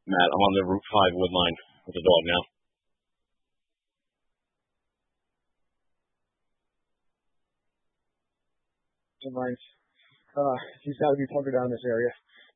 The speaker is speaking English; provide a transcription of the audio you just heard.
Matt, I'm on the Route 5 wood line with the dog now. Mines. He's got to be punted down this area.